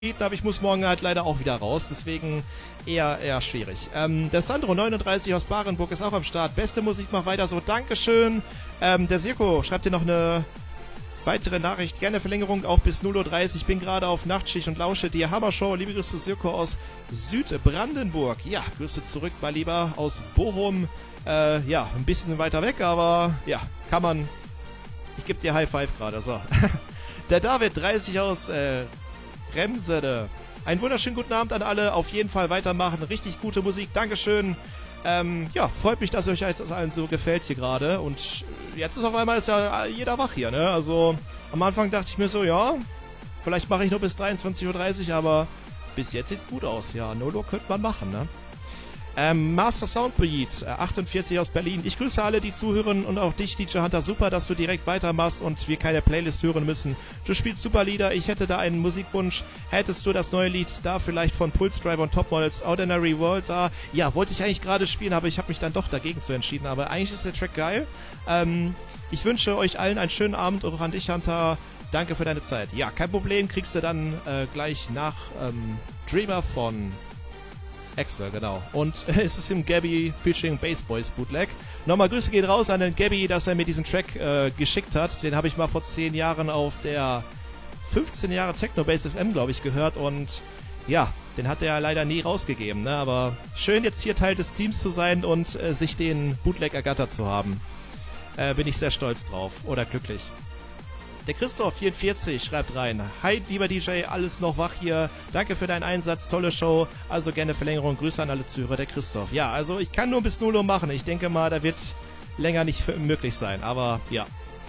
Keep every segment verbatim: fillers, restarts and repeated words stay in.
aber ich muss morgen halt leider auch wieder raus, deswegen eher, eher schwierig. Ähm, der Sandro neununddreißig aus Barenburg ist auch am Start. Beste Musik, mach weiter so, Dankeschön. Ähm, der Sirko schreibt dir noch eine weitere Nachricht, gerne Verlängerung auch bis null Uhr dreißig. Ich bin gerade auf Nachtschicht und lausche die Hammershow. Liebe Grüße Sirko aus Südbrandenburg. Ja, Grüße zurück, mal lieber aus Bochum. Äh, ja, ein bisschen weiter weg, aber ja, kann man. Ich gebe dir High Five gerade, so. Der David dreißig aus äh, Remsede. Einen wunderschönen guten Abend an alle. Auf jeden Fall weitermachen. Richtig gute Musik. Dankeschön. Ähm, ja, freut mich, dass euch das allen so gefällt hier gerade. Und jetzt ist auf einmal ist ja jeder wach hier, ne? Also am Anfang dachte ich mir so, ja, vielleicht mache ich nur bis dreiundzwanzig Uhr dreißig, aber bis jetzt sieht's gut aus. Ja, Nolo könnte man machen, ne? Ähm, Master Soundbeat, äh, achtundvierzig aus Berlin. Ich grüße alle, die zuhören und auch dich, D J Hunter. Super, dass du direkt weitermachst und wir keine Playlist hören müssen. Du spielst super Lieder. Ich hätte da einen Musikwunsch. Hättest du das neue Lied da vielleicht von Pulse Driver und Topmodels Ordinary World da? Ja, wollte ich eigentlich gerade spielen, aber ich habe mich dann doch dagegen zu entschieden. Aber eigentlich ist der Track geil. Ähm, ich wünsche euch allen einen schönen Abend, auch an dich, Hunter. Danke für deine Zeit. Ja, kein Problem, kriegst du dann äh, gleich nach ähm, Dreamer von Axwell, genau. Und es ist im Gabby featuring Bass Boys Bootleg. Nochmal Grüße gehen raus an den Gabby, dass er mir diesen Track äh, geschickt hat. Den habe ich mal vor zehn Jahren auf der fünfzehn Jahre Techno Bass F M, glaube ich, gehört. Und ja, den hat er leider nie rausgegeben. Ne? Aber schön jetzt hier Teil des Teams zu sein und äh, sich den Bootleg ergattert zu haben. Äh, bin ich sehr stolz drauf. Oder glücklich. Der Christoph vierundvierzig schreibt rein: Hi, lieber D J, alles noch wach hier. Danke für deinen Einsatz, tolle Show. Also gerne Verlängerung. Grüße an alle Zuhörer, der Christoph. Ja, also ich kann nur bis null Uhr machen. Ich denke mal, da wird länger nicht möglich sein. Aber ja.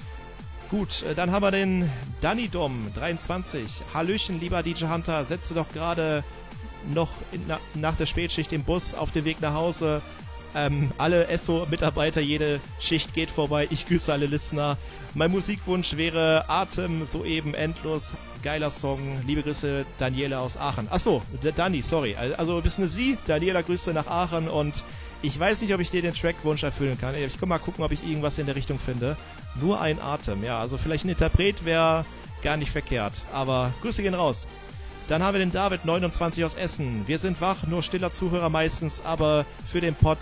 Gut, dann haben wir den Danny Dom dreiundzwanzig. Hallöchen, lieber D J Hunter. Setze doch gerade noch in, na, nach der Spätschicht im Bus auf dem Weg nach Hause. Ähm, alle Esso-Mitarbeiter, jede Schicht geht vorbei. Ich grüße alle Listener. Mein Musikwunsch wäre Atem, soeben endlos. Geiler Song. Liebe Grüße, Daniela aus Aachen. Achso, der Dani, sorry. Also bist eine Sie. Daniela, Grüße nach Aachen. Und ich weiß nicht, ob ich dir den Trackwunsch erfüllen kann. Ich kann mal gucken, ob ich irgendwas in der Richtung finde. Nur ein Atem. Ja, also vielleicht ein Interpret wäre gar nicht verkehrt. Aber Grüße gehen raus. Dann haben wir den David neunundzwanzig aus Essen. Wir sind wach, nur stiller Zuhörer meistens, aber für den Pod...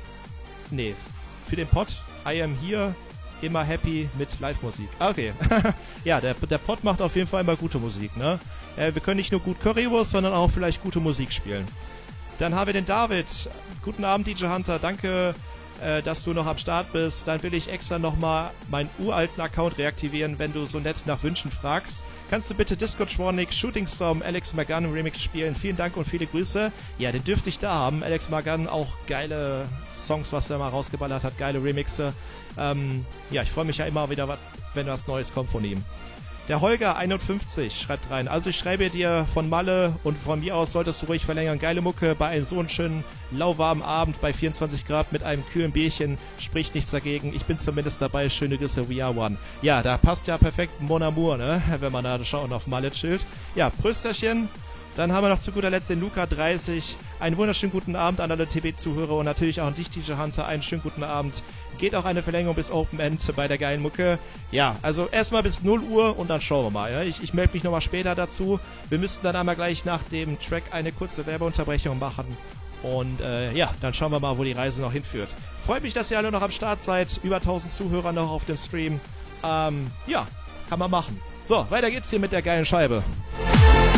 Nee, für den Pod, I am here, immer happy mit Live-Musik. Okay, ja, der, der Pod macht auf jeden Fall immer gute Musik, ne? Äh, wir können nicht nur gut Currywurst, sondern auch vielleicht gute Musik spielen. Dann haben wir den David. Guten Abend, D J Hunter. Danke, äh, dass du noch am Start bist. Dann will ich extra nochmal meinen uralten Account reaktivieren, wenn du so nett nach Wünschen fragst. Kannst du bitte Disco Tronic, Shooting Storm, Alex Magan Remix spielen? Vielen Dank und viele Grüße. Ja, den dürfte ich da haben. Alex Magan, auch geile Songs, was er mal rausgeballert hat, geile Remixe. Ähm, ja, ich freue mich ja immer wieder, wenn was Neues kommt von ihm. Der Holger einundfünfzig schreibt rein: Also ich schreibe dir von Malle und von mir aus solltest du ruhig verlängern. Geile Mucke bei einem so einen schönen lauwarmen Abend bei vierundzwanzig Grad mit einem kühlen Bierchen. Spricht nichts dagegen. Ich bin zumindest dabei. Schöne Grüße, We Are One. Ja, da passt ja perfekt Mon Amour, ne? Wenn man da schaut und auf Malle chillt. Ja, Prösterchen. Dann haben wir noch zu guter Letzt den Luca dreißig. Einen wunderschönen guten Abend an alle T V-Zuhörer und natürlich auch an dich, D J Hunter. Einen schönen guten Abend. Geht auch eine Verlängerung bis Open End bei der geilen Mucke. Ja, also erstmal bis null Uhr und dann schauen wir mal. Ja? Ich, ich melde mich nochmal später dazu. Wir müssten dann einmal gleich nach dem Track eine kurze Werbeunterbrechung machen. Und äh, ja, dann schauen wir mal, wo die Reise noch hinführt. Freut mich, dass ihr alle noch am Start seid. Über tausend Zuhörer noch auf dem Stream. Ähm, ja, kann man machen. So, weiter geht's hier mit der geilen Scheibe.